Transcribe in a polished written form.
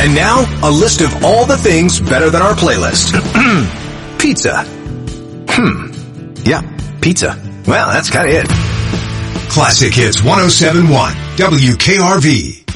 And now, a list of all the things better than our playlist. Pizza. Yeah, pizza. Well, that's kind of it. Classic Hits 107.1 WKRV.